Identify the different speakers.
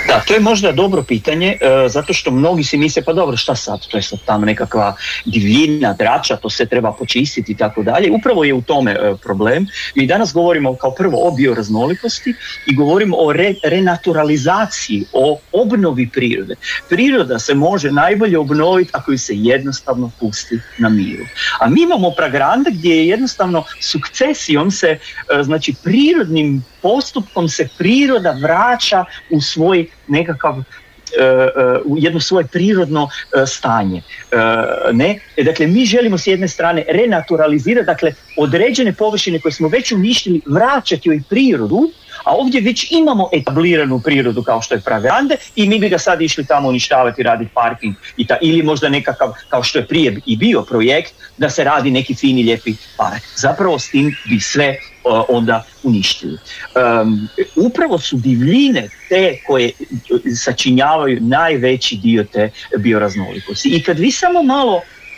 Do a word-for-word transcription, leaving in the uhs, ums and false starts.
Speaker 1: Da, to je možda dobro pitanje, e, zato što mnogi si misle, pa dobro, šta sad, to je sad tamo nekakva divljina, drača, to sve treba počistiti i tako dalje. Upravo je u tome e, problem. Mi danas govorimo kao prvo o bioraznolikosti i govorimo o re, renaturalizaciji, o obnovi prirode. Priroda se može najbolje obnoviti ako ju se jednostavno pusti na miru. A mi imamo Pragrande gdje je jednostavno sukcesijom se, e, znači prirodnim postupkom se priroda vraća u svoj nekakav u jedno svoje prirodno stanje. Ne? Dakle, mi želimo s jedne strane renaturalizirati, dakle, određene površine koje smo već uništili vraćati joj prirodu, a ovdje već imamo etabliranu prirodu kao što je Pragrande i mi bi ga sad išli tamo uništavati, raditi parking i ta, ili možda nekakav, kao što je prije i bio projekt, da se radi neki fini lijepi park. Zapravo s tim bi sve uh, onda uništili. Um, upravo su divljine te koje sačinjavaju najveći dio te bioraznolikosti. I kad vi samo malo